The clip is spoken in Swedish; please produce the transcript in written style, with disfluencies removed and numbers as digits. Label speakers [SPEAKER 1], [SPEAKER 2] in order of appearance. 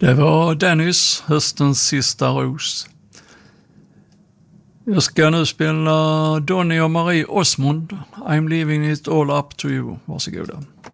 [SPEAKER 1] Det var Dennis, höstens sista ros. Jag ska nu spela Donny och Marie Osmond. I'm leaving it all up to you. Varsågoda.